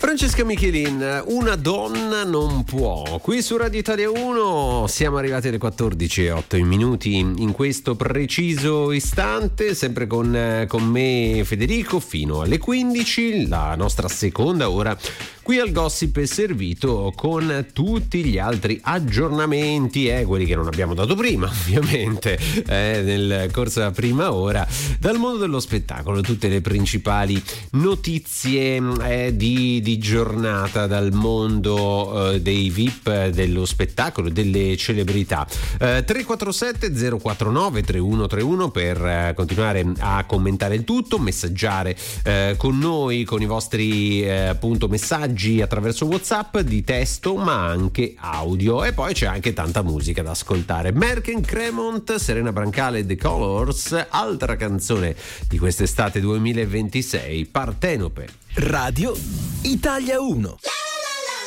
Francesca Michelin, una donna non può. Qui su Radio Italia 1 siamo arrivati alle 14:08 in questo preciso istante, sempre con me Federico fino alle 15, la nostra seconda ora. Qui al Gossip è servito con tutti gli altri aggiornamenti, quelli che non abbiamo dato prima ovviamente, nel corso della prima ora, dal mondo dello spettacolo, tutte le principali notizie di giornata dal mondo dei VIP, dello spettacolo, delle celebrità. 347 049 3131 per continuare a commentare il tutto, messaggiare con noi, con i vostri appunto messaggi attraverso WhatsApp di testo ma anche audio, e poi c'è anche tanta musica da ascoltare. Merck & Cremont, Serena Brancale, The Colors, altra canzone di quest'estate 2026, Partenope. Radio Italia 1.